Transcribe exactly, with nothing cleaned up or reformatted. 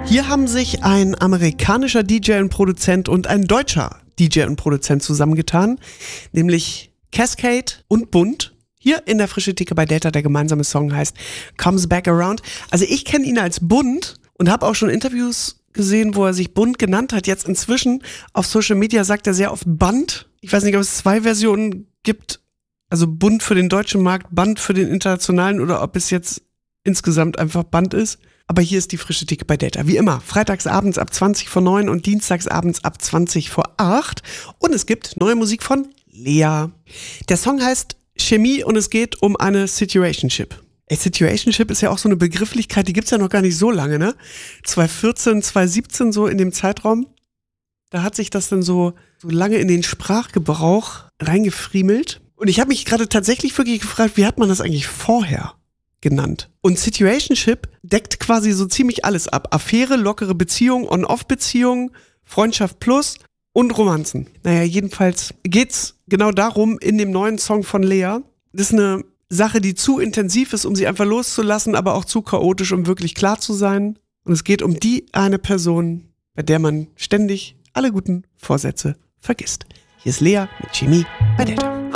Hier haben sich ein amerikanischer D J und Produzent und ein deutscher D J und Produzent zusammengetan, nämlich Cascade und Bunt. Hier in der Frische Theke bei Delta, der gemeinsame Song heißt Comes Back Around. Also ich kenne ihn als Bunt und habe auch schon Interviews gesehen, wo er sich Bunt genannt hat. Jetzt inzwischen auf Social Media sagt er sehr oft Band. Ich weiß nicht, ob es zwei Versionen gibt, also Bunt für den deutschen Markt, Band für den internationalen oder ob es jetzt insgesamt einfach Band ist. Aber hier ist die Frische Theke bei Delta. Wie immer, freitagsabends ab zwanzig vor neun und dienstagsabends ab zwanzig vor acht. Und es gibt neue Musik von Lea. Der Song heißt Chemie und es geht um eine Situationship. Ey, Situationship ist ja auch so eine Begrifflichkeit, die gibt's ja noch gar nicht so lange, ne? zwanzig vierzehn, zwanzig siebzehn so in dem Zeitraum. Da hat sich das dann so, so lange in den Sprachgebrauch reingefriemelt. Und ich habe mich gerade tatsächlich wirklich gefragt, wie hat man das eigentlich vorher genannt? Und Situationship deckt quasi so ziemlich alles ab. Affäre, lockere Beziehung, On-Off-Beziehung, Freundschaft plus und Romanzen. Naja, jedenfalls geht's genau darum in dem neuen Song von Lea. Das ist eine Sache, die zu intensiv ist, um sie einfach loszulassen, aber auch zu chaotisch, um wirklich klar zu sein. Und es geht um die eine Person, bei der man ständig alle guten Vorsätze vergisst. Hier ist Lea mit Chemie bei Delta.